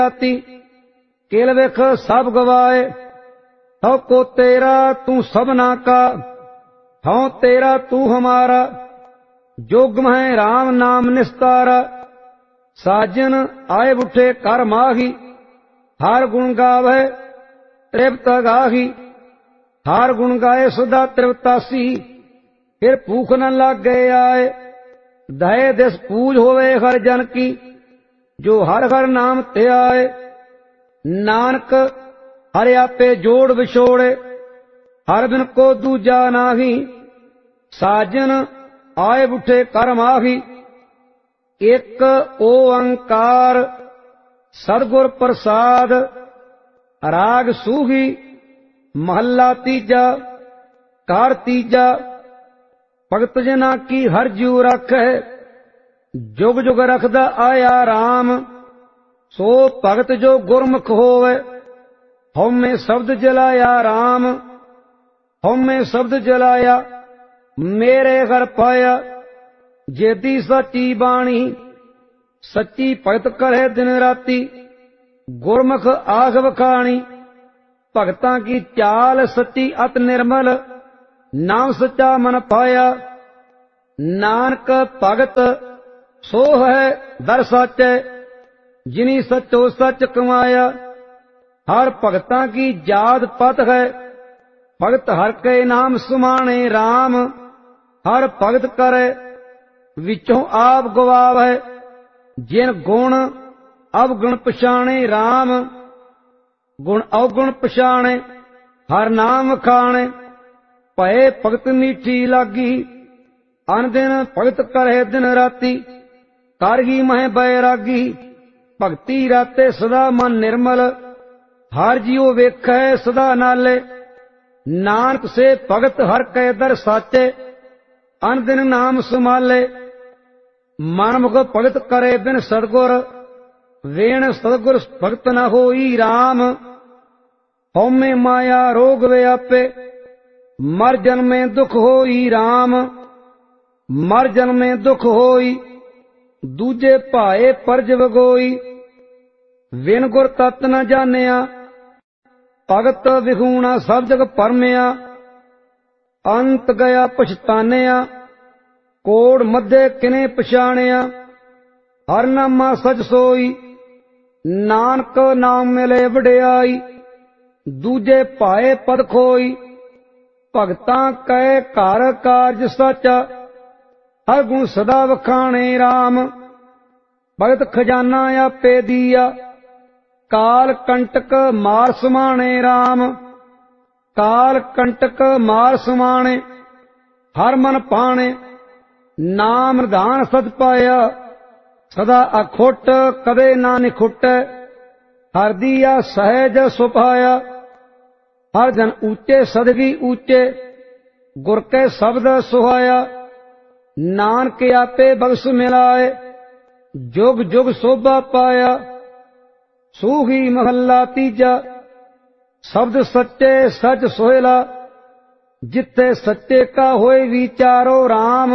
राती। किल विख सब गवाए हौ को तेरा तू सबना का, हौ तेरा तू हमारा। जोग है राम नाम निस्तारा, साजन आए बुठे कर माही। हार गुण गावे तृप्त गाही, हार गुण गाए सदा तृप्तासी। फिर भूख न लग गए आए, दहे दिस पूज होवे हर जन की। जो हर हर नाम ते आए, नानक हर आपे जोड़ विछोड़े। हर बिन को दूजा नाही, साजन आए बुठे कर माही। एक ओंकार सतगुर प्रसाद, राग सूही महला तीजा। कार तीजा भगत जना की हर जीव रखे, जुग जुग रखदा आया राम। सो भगत जो गुरमुख होवे, हउमे शब्द जलाया राम। हउमे शब्द जलाया मेरे घर पाया। जेदी सच्ची बाणी सच्ची भगत करे दिन राती। गुरमुख आख बखाणी भगतां की चाल सच्ची अत निर्मल। नाम सच्चा मन पाया, नानक भगत सो है दर साचे। जिनी सचो सच कमाया, हर भगतां की जात पत है। भगत हर के नाम सुमाने राम। हर भगत करे विचों आप गवावे। जिन गुण अवगुण पछाणे राम, गुण अवगुण पछाणे हर नाम खाणे। भय भगत मीठी लागी, अन दिन भगत करे दिन राती। कर ही मह बैरागी, भगती राते सदा मन निर्मल। हर जीव वेखै सदा नाले, नानक से भगत हर कै दर साचे। अन दिन नाम संभाले, मन मुख भगत करे बिन सतगुर। वेण सतगुर भगत न होई राम। हउमे माया रोग व्यापे, मर जन्मे दुख होई राम। मर जन्मे दुख होई, दूजे भाए परज वगोई। विन गुर तत न जानिया, भगत विहूणा सब जग परमिया। अंत गया पछतानिया, कोड़ मध्य किने पछाणिया। हर नामा सच सोई, नानक नाम मिले वडियाई। दूजे भाए पद खोई, भगतां कहे घर कारज साचा। हर गुण सदा वखाणे राम। भगत खजाना आपे दिया, काल कंटक मार समाणे राम। काल कंटक मार समाणे, हर मन पाणे। नाम निधान सत पाया, सदा अखुट कदे ना निखुटै। हर दिया सहज सुभाया, हर जन ऊंचे सदगी ऊंचे। गुर के शब्द सुहाया, नानक आपे बख्श मिलाए। जुग जुग शोभा पाया, सूही महला तीजा। शब्द सच्चे सच सोहेला, जिथे सच्चे का होए विचारो राम।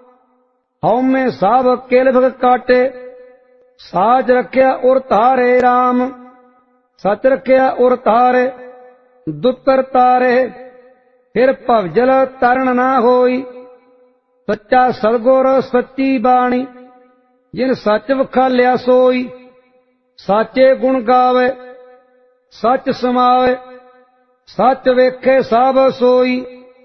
हउमे साब केल भग काटे, साज रखिया उर तारे राम। सच रखिया उर तारे, दुतर तारे। फिर भवजल तरण ना होई, सच्चा सतगुर सच्ची बाणी। जिन सच वखालिया सोई, साचे गुण गावे। सच समावे, सच वेखे सब सोई।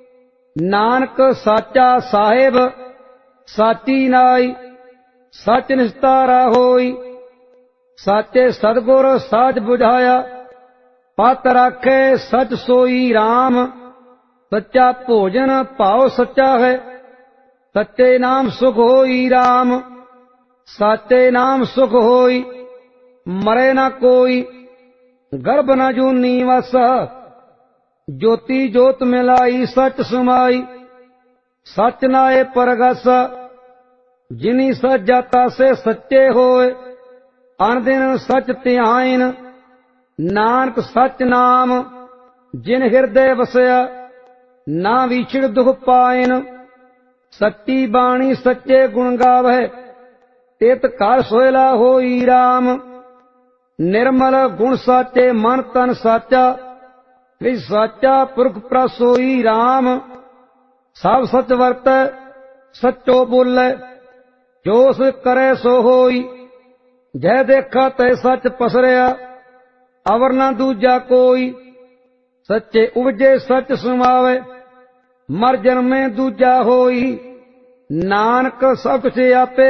नानक साचा साहिब, साची नाई। सच निस्तारा होई, साचे सतगुर साच बुझाया। पत राखे सच सोई राम। सच्चा भोजन भाव सच्चा है, सच्चे नाम सुख होई राम। साचे नाम सुख होई, मरे ना कोई। गर्भ न जूनी वस, ज्योति जोत मिलाई सच समाई। सच नाए परगस, जिनी सच जाता से सच्चे होए। अन दिन सच ध्यान, नानक सच नाम। जिन हृदय वसया, ना विछड़ दुख पाइन। सच्ची बाणी सच्चे गुण गावे, तित कर सोयला होई राम। निर्मल गुण साचे मन तन साचा भी साचा पुरख प्रसोई राम सब सच वरतै सचो बोलै जो सो करे सो होई जै देखा तै सच पसरिया अवर न दूजा कोई सच्चे उपजे सच समावे मर जन्मे दूजा होई नानक सब कुछ आपे